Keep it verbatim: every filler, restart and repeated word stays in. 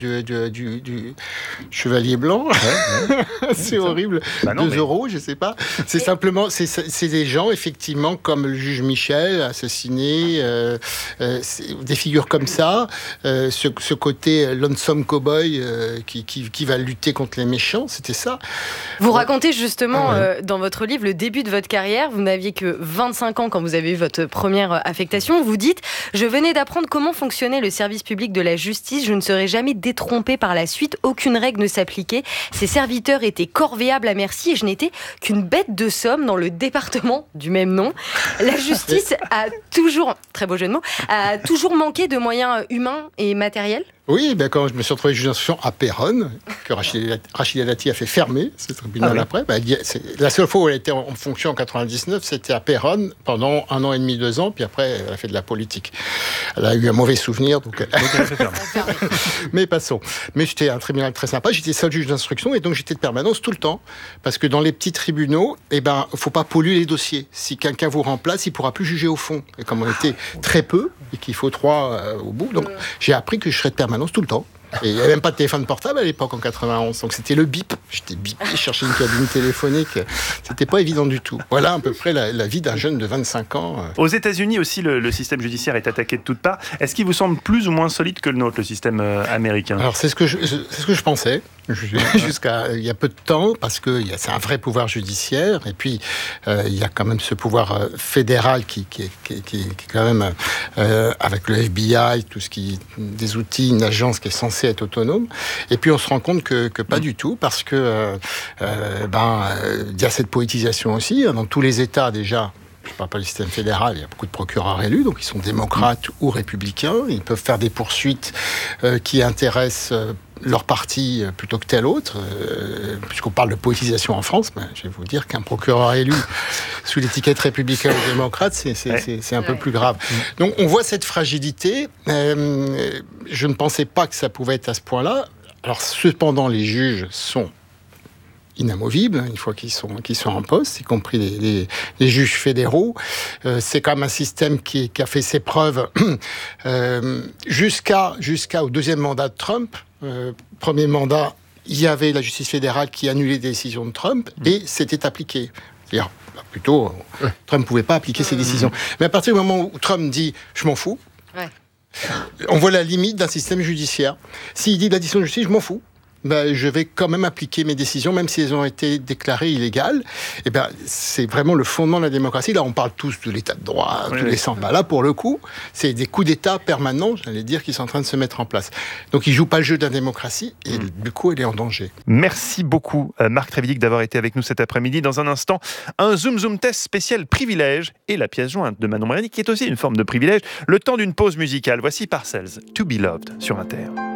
Du, du, du, du chevalier blanc, ouais, ouais. C'est horrible. Bah non, deux mais... euros, je sais pas. C'est Et... simplement, c'est, c'est des gens effectivement comme le juge Michel, assassiné, euh, euh, des figures comme ça. Euh, ce, ce côté lonesome cowboy euh, qui, qui, qui va lutter contre les méchants, c'était ça. Vous racontez justement ah ouais. euh, dans votre livre le début de votre carrière. Vous n'aviez que vingt-cinq ans quand vous avez eu votre première affectation. Vous dites: je venais d'apprendre comment fonctionnait le service public de la justice. Je ne serais jamais détrompé par la suite, aucune règle ne s'appliquait. Ces serviteurs étaient corvéables à merci et je n'étais qu'une bête de somme dans le département du même nom. La justice a toujours, très beau jeu de mots, a toujours manqué de moyens humains et matériels. Oui, ben quand je me suis retrouvé juge d'instruction à Péronne, que Rachida Dati a fait fermer ce tribunal ah oui. après, ben, c'est, la seule fois où elle était en fonction en quatre-vingt-dix-neuf, c'était à Péronne pendant un an et demi, deux ans, puis après elle a fait de la politique. Elle a eu un mauvais souvenir, donc elle, donc elle a fait fermer. Mais passons. Mais c'était un tribunal très sympa, j'étais seul juge d'instruction et donc j'étais de permanence tout le temps, parce que dans les petits tribunaux, eh ben, faut pas polluer les dossiers. Si quelqu'un vous remplace, il pourra plus juger au fond. Et comme on était très peu et qu'il faut trois euh, au bout, donc j'ai appris que je serais de permanence tout le temps. Et il n'y avait même pas de téléphone portable à l'époque en quatre-vingt-onze, donc c'était le bip. J'étais bipé, je cherchais une cabine téléphonique. C'était pas évident du tout. Voilà à peu près la, la vie d'un jeune de vingt-cinq ans. Aux États-Unis aussi, le, le système judiciaire est attaqué de toutes parts. Est-ce qu'il vous semble plus ou moins solide que le nôtre, le système euh, américain ? Alors c'est ce que je, c'est ce que je pensais jusqu'à il y a peu de temps, parce que c'est un vrai pouvoir judiciaire. Et puis euh, il y a quand même ce pouvoir euh, fédéral qui, qui, qui, qui, qui est quand même euh, avec le F B I, tout ce qui des outils, une agence qui est censée être autonome. Et puis on se rend compte que, que pas mmh. du tout, parce que euh, euh, ben il y a cette politisation aussi dans tous les États déjà. Je ne parle pas du système fédéral, il y a beaucoup de procureurs élus, donc ils sont démocrates mmh. ou républicains. Ils peuvent faire des poursuites euh, qui intéressent euh, leur parti plutôt que tel autre. Euh, puisqu'on parle de politisation en France, ben, je vais vous dire qu'un procureur élu sous l'étiquette républicain ou démocrate, c'est, c'est, c'est, c'est un peu plus grave. Donc on voit cette fragilité. Euh, je ne pensais pas que ça pouvait être à ce point-là. Alors cependant, les juges sont inamovibles, une fois qu'ils sont, qu'ils sont en poste, y compris les, les, les juges fédéraux. Euh, c'est quand même un système qui, qui a fait ses preuves euh, jusqu'à, jusqu'à au deuxième mandat de Trump. Euh, premier mandat, il y avait la justice fédérale qui annulait des décisions de Trump et c'était appliqué. C'est-à-dire, plutôt, ouais. Trump ne pouvait pas appliquer ses décisions. Mmh. Mais à partir du moment où Trump dit « je m'en fous ouais. », on voit la limite d'un système judiciaire. S'il dit « la décision de justice, je m'en fous », ben, je vais quand même appliquer mes décisions, même si elles ont été déclarées illégales. Et ben, c'est vraiment le fondement de la démocratie. Là, on parle tous de l'état de droit, oui, tous oui. les sens. Ben là, pour le coup, c'est des coups d'État permanents, j'allais dire, qui sont en train de se mettre en place. Donc, ils ne jouent pas le jeu de la démocratie et mmh. du coup, elle est en danger. Merci beaucoup, Marc Trévidic, d'avoir été avec nous cet après-midi. Dans un instant, un Zoom Zoom Test spécial privilège et la pièce jointe de Manon Mariani, qui est aussi une forme de privilège. Le temps d'une pause musicale. Voici Parcells, To Be Loved, sur Inter.